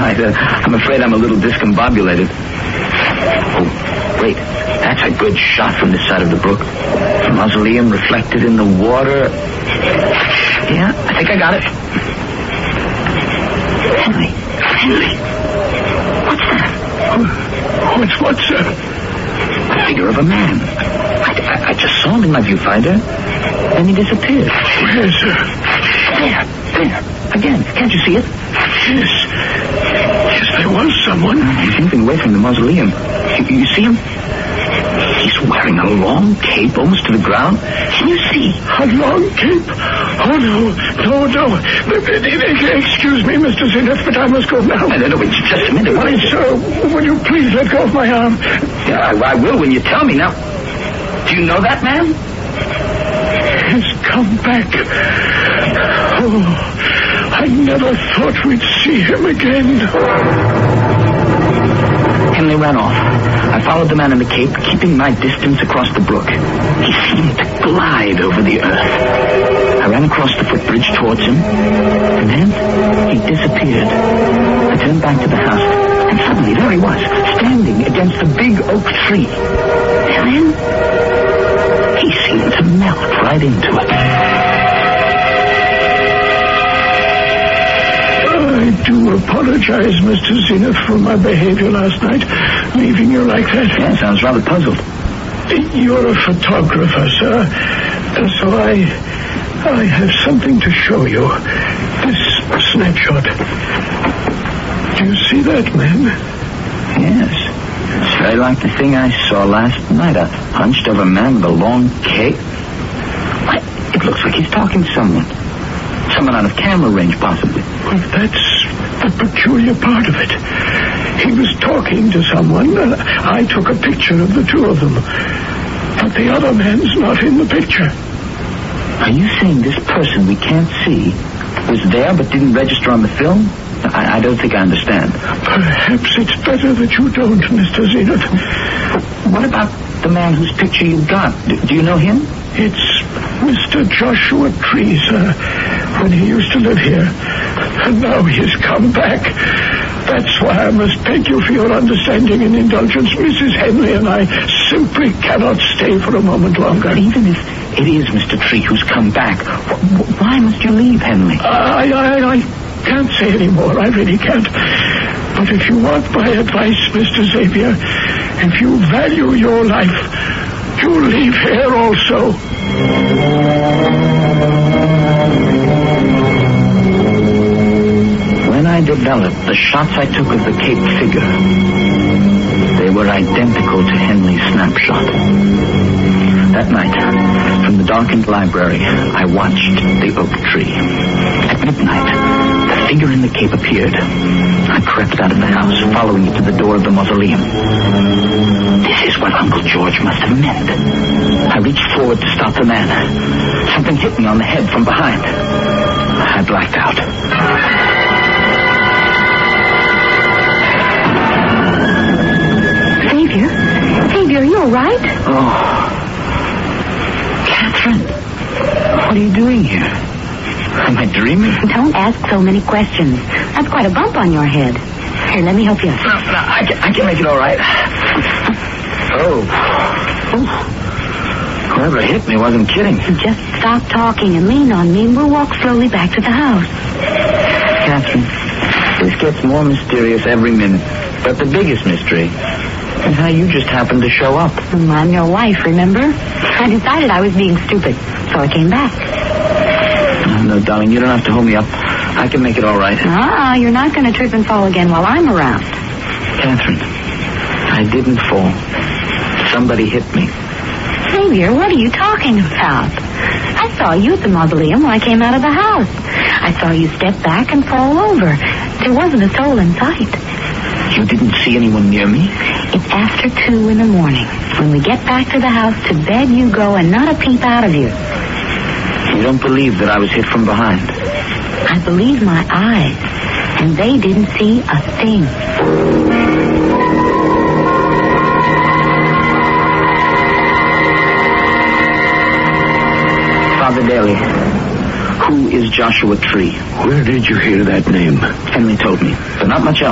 night. I'm afraid I'm a little discombobulated. Oh, wait. That's a good shot from this side of the brook. The mausoleum reflected in the water. Yeah, I think I got it. Henry. What's that? What's what, sir? The figure of a man. I just saw him in my viewfinder. Then he disappeared. Where, sir? There. Again. Can't you see it? Yes, there was someone. He's moving away from the mausoleum. You see him? He's wearing a long cape almost to the ground. Can you see? A long cape? Oh, no. Excuse me, Mr. Zenith, but I must go now. No, wait, just a minute. What is it? Sir, will you please let go of my arm? Yeah, I will when you tell me. Now, do you know that man? He's come back. Oh, I never thought we'd see him again. Henley ran off. I followed the man in the cape, keeping my distance across the brook. He seemed to glide over the earth. I ran across the footbridge towards him, and then he disappeared. I turned back to the house, and suddenly there he was, standing against a big oak tree. And then he seemed to melt right into it. I do apologize, Mr. Zenith, for my behavior last night, leaving you like that. Yeah, sounds rather puzzled. You're a photographer, sir, and so I have something to show you. This snapshot. Do you see that, man? Yes. It's very like the thing I saw last night, a hunched-over man with a long cape. What? It looks like he's talking to someone. Someone out of camera range, possibly. Well, that's the peculiar part of it. He was talking to someone. I took a picture of the two of them. But the other man's not in the picture. Are you saying this person we can't see was there but didn't register on the film? I don't think I understand. Perhaps it's better that you don't, Mr. Zenith. What about the man whose picture you got? Do you know him? It's Mr. Joshua Tree, sir, when he used to live here. And now he's come back. That's why I must beg you for your understanding and indulgence. Mrs. Henley and I simply cannot stay for a moment longer. But even if it is Mr. Tree who's come back, why must you leave, Henley? I can't say any more. I really can't. But if you want my advice, Mr. Xavier, if you value your life, you leave here also. When I developed the shots I took of the Cape figure, they were identical to Henley's snapshot. That night, from the darkened library, I watched the oak tree. At midnight, the figure in the cape appeared. I crept out of the house, following it to the door of the mausoleum. This is what Uncle George must have meant. I reached forward to stop the man. Something hit me on the head from behind. I blacked out. Xavier, you all right? Oh. Catherine, what are you doing here? Am I dreaming? Don't ask so many questions. That's quite a bump on your head. Here, let me help you. No, I can make it all right. Oh. Whoever hit me wasn't kidding. Just stop talking and lean on me, and we'll walk slowly back to the house. Catherine, this gets more mysterious every minute. But the biggest mystery is how you just happened to show up. I'm your wife, remember? I decided I was being stupid, so I came back. No, darling, you don't have to hold me up. I can make it all right. You're not going to trip and fall again while I'm around. Catherine, I didn't fall. Somebody hit me. Xavier, what are you talking about? I saw you at the mausoleum when I came out of the house. I saw you step back and fall over. There wasn't a soul in sight. You didn't see anyone near me? It's after 2 in the morning. When we get back to the house, to bed you go and not a peep out of you. You don't believe that I was hit from behind? I believe my eyes, and they didn't see a thing. Father Daly, who is Joshua Tree? Where did you hear that name? Henley told me, but not much else.